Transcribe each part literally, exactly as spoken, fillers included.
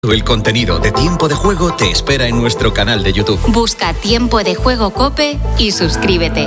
El contenido de Tiempo de Juego te espera en nuestro canal de YouTube. Busca Tiempo de Juego COPE y suscríbete.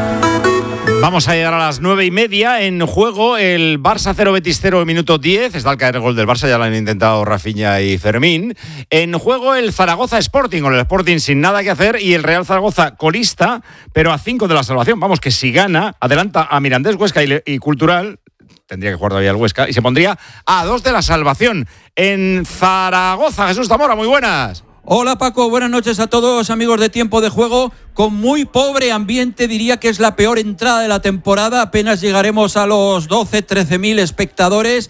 Vamos a llegar a las nueve y media. En juego el Barça cero, Betis cero, minuto diez. Está al caer el gol del Barça, ya lo han intentado Rafinha y Fermín. En juego el Zaragoza Sporting, con el Sporting sin nada que hacer, y el Real Zaragoza colista, pero a cinco de la salvación. Vamos, que si gana, adelanta a Mirandés, Huesca y, y Cultural. Tendría que jugar todavía el Huesca y se pondría a dos de la salvación. En Zaragoza, Jesús Zamora, muy buenas. Hola Paco, buenas noches a todos amigos de Tiempo de Juego. Con muy pobre ambiente, diría que es la peor entrada de la temporada. Apenas llegaremos a los doce, trece mil espectadores.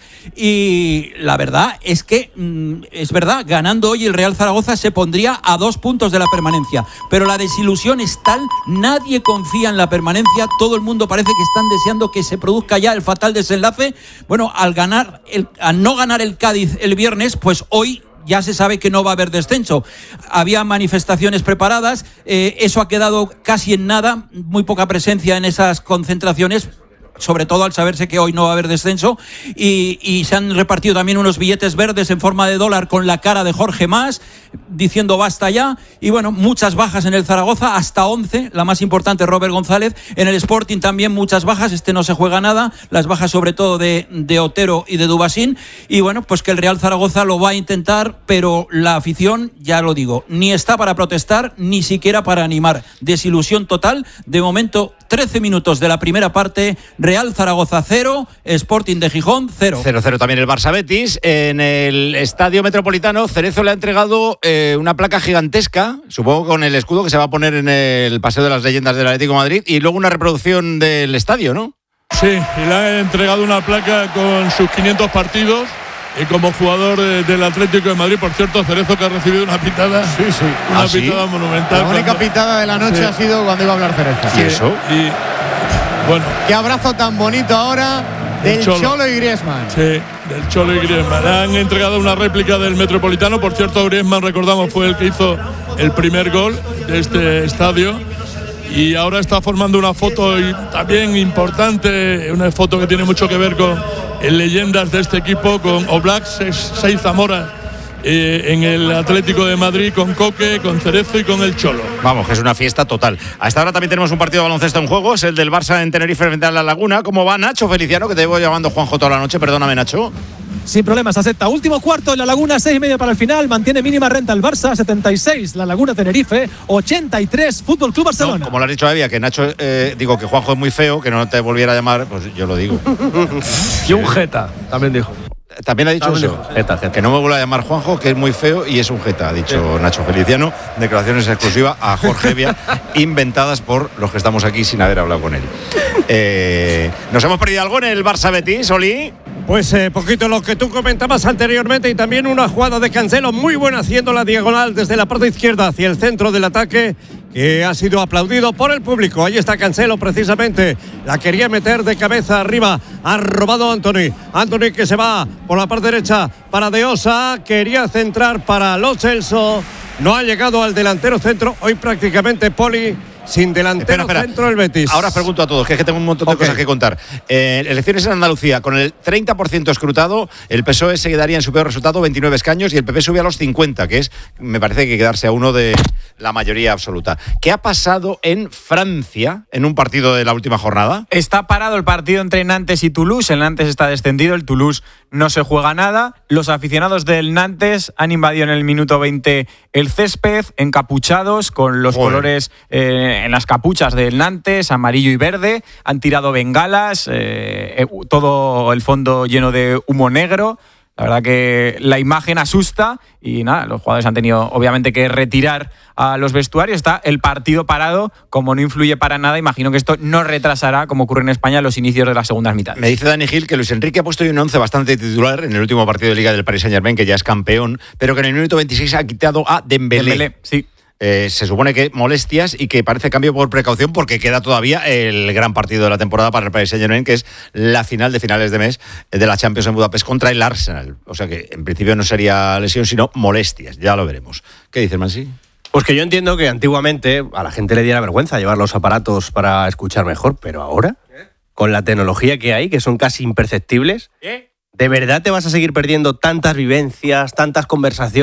Y la verdad es que, es verdad, ganando hoy el Real Zaragoza se pondría a dos puntos de la permanencia. Pero la desilusión es tal, nadie confía en la permanencia. Todo el mundo parece que están deseando que se produzca ya el fatal desenlace. Bueno, al ganar, el, al no ganar el Cádiz el viernes, pues hoy ya se sabe que no va a haber descenso. Había manifestaciones preparadas, eh, eso ha quedado casi en nada, muy poca presencia en esas concentraciones, sobre todo al saberse que hoy no va a haber descenso, y, y se han repartido también unos billetes verdes en forma de dólar con la cara de Jorge Mas, diciendo basta ya. Y bueno, muchas bajas en el Zaragoza, hasta once, la más importante Robert González. En el Sporting también muchas bajas, este no se juega nada, las bajas sobre todo de, de Otero y de Dubasín. Y bueno, pues que el Real Zaragoza lo va a intentar, pero la afición, ya lo digo, ni está para protestar, ni siquiera para animar. Desilusión total. De momento, trece minutos de la primera parte, Real Zaragoza cero, Sporting de Gijón cero. cero cero también el Barça Betis. En el Estadio Metropolitano, Cerezo le ha entregado eh, una placa gigantesca, supongo con el escudo que se va a poner en el Paseo de las Leyendas del Atlético de Madrid, y luego una reproducción del estadio, ¿no? Sí, y le ha entregado una placa con sus quinientos partidos. Y como jugador de, del Atlético de Madrid, por cierto, Cerezo, que ha recibido una pitada, sí, sí. una ¿Ah, pitada sí? monumental. La única cuando, pitada de la noche sí. ha sido cuando iba a hablar Cerezo. ¿Y eso? Y bueno, qué abrazo tan bonito ahora del Cholo. Cholo y Griezmann. Sí, del Cholo y Griezmann. Han entregado una réplica del Metropolitano. Por cierto, Griezmann, recordamos, fue el que hizo el primer gol de este estadio. Y ahora está formando una foto y también importante, una foto que tiene mucho que ver con en leyendas de este equipo, con Oblak, seis Zamora eh, en el Atlético de Madrid, con Coque, con Cerezo y con el Cholo. Vamos, que es una fiesta total. A esta hora también tenemos un partido de baloncesto en juego, es el del Barça en Tenerife frente a La Laguna. ¿Cómo va Nacho Feliciano, que te llevo llamando Juanjo toda la noche? Perdóname, Nacho. Sin problemas, acepta. Último cuarto en La Laguna, seis y medio para el final. Mantiene mínima renta el Barça, setenta y seis. La Laguna Tenerife, ochenta y tres. Fútbol Club Barcelona. No, como lo has dicho, Evia, que Nacho, eh, digo que Juanjo es muy feo, que no te volviera a llamar, pues yo lo digo. Y un jeta, también dijo. También ha dicho también eso. Dijo. Jeta, jeta. Que no me vuelva a llamar Juanjo, que es muy feo y es un jeta, ha dicho sí. Nacho Feliciano. Declaraciones exclusivas a Jorge Evia, inventadas por los que estamos aquí sin haber hablado con él. Eh, ¿Nos hemos perdido algo en el Barça Betis, Oli? Pues eh, poquito lo que tú comentabas anteriormente, y también una jugada de Cancelo muy buena haciendo la diagonal desde la parte izquierda hacia el centro del ataque, que ha sido aplaudido por el público. Ahí está Cancelo precisamente, la quería meter de cabeza arriba, ha robado Anthony, Anthony que se va por la parte derecha para De Osa, quería centrar para Lo Celso, no ha llegado al delantero centro, hoy prácticamente Poli sin delantero espera, espera. centro del Betis. Ahora os pregunto a todos, que es que tengo un montón de okay. cosas que contar. Eh, elecciones en Andalucía, con el treinta por ciento escrutado, el P S O E se quedaría en su peor resultado, veintinueve escaños, y el P P subía a los cincuenta, que es, me parece que quedarse a uno de la mayoría absoluta. ¿Qué ha pasado en Francia en un partido de la última jornada? Está parado el partido entre Nantes y Toulouse. El Nantes está descendido, el Toulouse no se juega nada. Los aficionados del Nantes han invadido en el minuto veinte el césped, encapuchados, con los Joder. colores eh, en las capuchas del Nantes, amarillo y verde. Han tirado bengalas, eh, todo el fondo lleno de humo negro. La verdad que la imagen asusta y nada, los jugadores han tenido obviamente que retirar a los vestuarios. Está el partido parado, como no influye para nada, imagino que esto no retrasará, como ocurre en España, los inicios de las segundas mitades. Me dice Dani Gil que Luis Enrique ha puesto hoy un once bastante titular en el último partido de Liga del Paris Saint-Germain, que ya es campeón, pero que en el minuto veintiséis ha quitado a Dembélé. Dembélé, sí. Eh, se supone que molestias y que parece cambio por precaución, porque queda todavía el gran partido de la temporada para el Paris Saint-Germain, que es la final de finales de mes de la Champions en Budapest contra el Arsenal. O sea que en principio no sería lesión, sino molestias. Ya lo veremos. ¿Qué dice Mansi? Pues que yo entiendo que antiguamente a la gente le diera vergüenza llevar los aparatos para escuchar mejor, pero ahora, con la tecnología que hay, que son casi imperceptibles, ¿Eh? ¿De verdad te vas a seguir perdiendo tantas vivencias, tantas conversaciones?